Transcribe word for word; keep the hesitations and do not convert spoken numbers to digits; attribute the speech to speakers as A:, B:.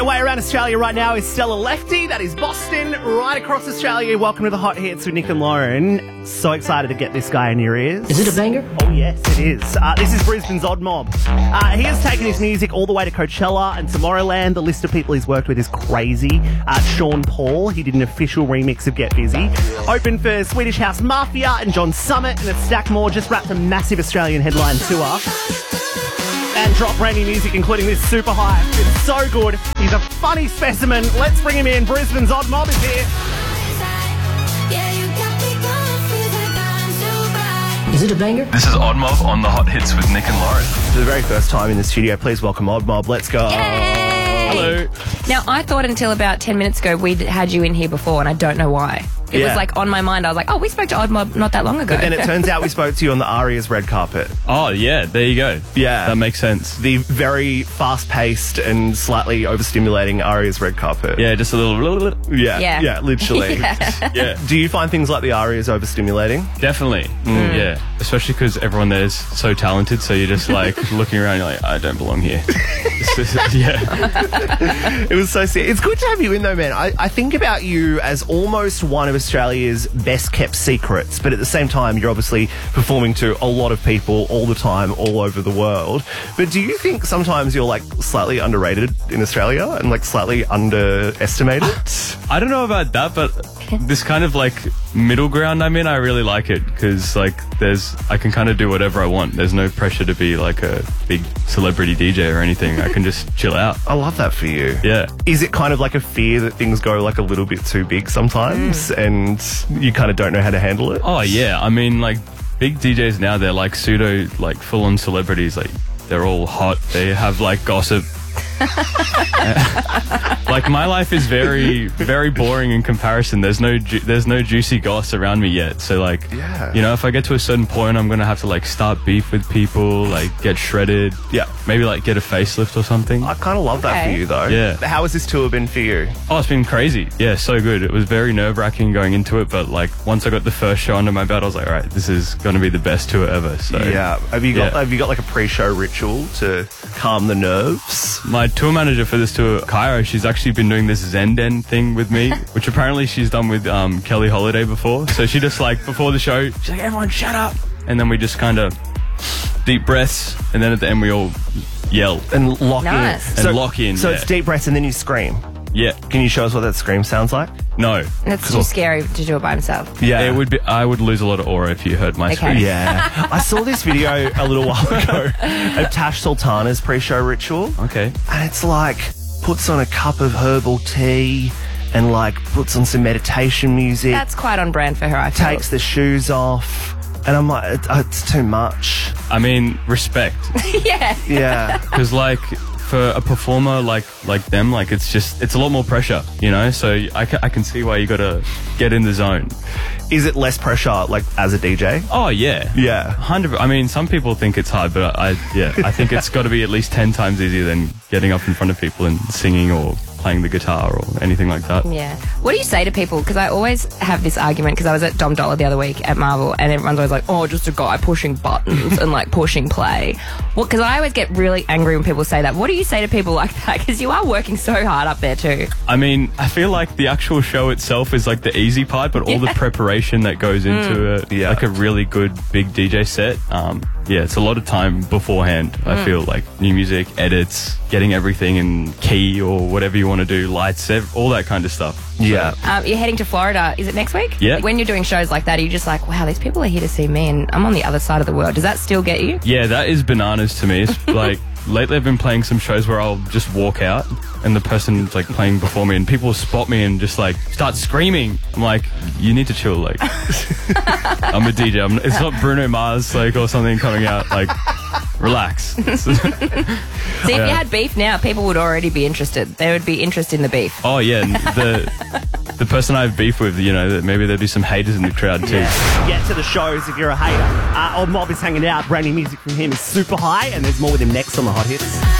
A: Away around Australia right now is Stella Lefty. That is Boston. Right across Australia, welcome to the Hot Hits with Nick and Lauren. So excited to get this guy in your ears.
B: Is it a banger?
A: Oh, yes, it is. Uh, this is Brisbane's Odd Mob. Uh, he has taken his music all the way to Coachella and Tomorrowland. The list of people he's worked with is crazy. Uh, Sean Paul, he did an official remix of Get Busy. Open for Swedish House Mafia and John Summit, and a stack more. Just wrapped a massive Australian headline tour. And drop brand new music, including this Super High. It's so good. He's a funny specimen. Let's bring him in. Brisbane's Odd Mob is here.
B: Is it a banger?
C: This is Odd Mob on the Hot Hits with Nick and Lauren.
A: For the very first time in the studio, please welcome Odd Mob. Let's go.
D: Yay!
A: Hello.
D: Now, I thought until about ten minutes ago we'd had you in here before, and I don't know why. It
A: Yeah.
D: was like on my mind. I was like, oh, we spoke to Odd Mob not that long ago.
A: And it turns out we spoke to you on the Aria's red carpet.
C: Oh, yeah, there you go.
A: Yeah.
C: That makes sense.
A: The very fast-paced and slightly overstimulating Aria's red carpet.
C: Yeah, just a little...
A: Yeah,
D: Yeah.
A: yeah, literally.
D: Yeah.
C: Yeah,
A: Do you find things like the Aria's overstimulating?
C: definitely. Mm. Yeah, especially because everyone there is so talented, so you're just like looking around, you're like, I don't belong here. It's just- yeah.
A: It was so sick. It's good to have you in though, man. I, I think about you as almost one of Australia's best kept secrets, but at the same time, you're obviously performing to a lot of people all the time, all over the world. But do you think sometimes you're like slightly underrated in Australia and like slightly underestimated?
C: I don't know about that, but this kind of like middle ground I'm in, I really like it because like there's, I can kind of do whatever I want. There's no pressure to be like a big celebrity D J or anything. I can just chill out.
A: I love that for you.
C: Yeah.
A: Is it kind of like a fear that things go like a little bit too big sometimes
D: Mm.
A: and you kind of don't know how to handle it?
C: Oh yeah, I mean like big D Js now, they're like pseudo like full on celebrities. Like they're all hot. They have like gossip. Like my life is very very boring in comparison. There's no ju- there's no juicy goss around me yet. So like
A: Yeah.
C: you know, if I get to a certain point, I'm gonna have to like start beef with people, like get shredded.
A: Yeah.
C: Maybe like get a facelift or something.
A: I kind of love that for
D: Okay.
A: you though.
C: Yeah.
A: How has this tour been for you?
C: Oh, it's been crazy. Yeah, so good. It was very nerve-wracking going into it, but like once I got the first show under my belt, I was like, all right, this is going to be the best tour ever. So
A: Yeah. Have you got
C: Yeah.
A: have you got like a pre-show ritual to calm the nerves?
C: My tour manager for this tour, Kyra, she's actually been doing this Zen Den thing with me, which apparently she's done with um, Kelly Holiday before. So she just like, before the show, she's like, everyone shut up. And then we just kind of deep breaths, and then at the end we all yell.
A: And lock
D: Nice.
A: in.
C: And lock in,
A: So
C: yeah.
A: it's deep breaths and then you scream.
C: Yeah.
A: Can you show us what that scream sounds like?
C: No.
D: That's too scary to do it by himself.
A: Yeah.
C: It would be, I would lose a lot of aura if you heard my
D: Okay.
C: scream.
A: Yeah. I saw this video a little while ago of Tash Sultana's pre-show ritual.
C: Okay.
A: And it's like, puts on a cup of herbal tea and like puts on some meditation music,
D: That's quite on brand for her, I feel.
A: takes the shoes off. And I'm like, it, it's too much.
C: I mean, respect.
D: Yeah.
A: Yeah.
C: Because like for a performer like like them, like it's just it's a lot more pressure, you know. So I, ca- I can see why you gotta get in the zone.
A: Is it less pressure like as a D J?
C: Oh yeah,
A: Yeah.
C: hundred. I mean, some people think it's hard, but I yeah, I think it's got to be at least ten times easier than getting up in front of people and singing or playing the guitar or anything like that.
D: Yeah. What do you say to people? Because I always have this argument, because I was at Dom Dollar the other week at Marvel, and everyone's always like, oh, just a guy pushing buttons and like pushing play. Well, because I always get really angry when people say that. What do you say to people like that? Because you are working so hard up there too.
C: I mean, I feel like the actual show itself is like the easy part, but all the preparation that goes into it,
A: Yeah.
C: like a really good big D J set, um, yeah, it's a lot of time beforehand. I feel like new music, edits, getting everything in key or whatever you want to do, lights, ev- all that kind of stuff.
A: Yeah.
D: Um, you're heading to Florida. Is it next week?
C: Yeah.
D: When you're doing shows like that, are you just like, wow, these people are here to see me and I'm on the other side of the world. Does that still get you?
C: Yeah, that is bananas to me. It's like lately I've been playing some shows where I'll just walk out and the person's like playing before me and people spot me and just like start screaming. I'm like, you need to chill. Like, I'm a D J. I'm, it's not Bruno Mars like or something coming out. Like, relax.
D: See, if you had beef now, people would already be interested. There would be interest in the beef.
C: Oh yeah, and the the person I have beef with, you know, that maybe there'd be some haters in the crowd too.
A: Get to the shows if you're a hater. Uh, Old Mob is hanging out. Brand new music from him is Super High, and there's more with him next on the Hot Hits.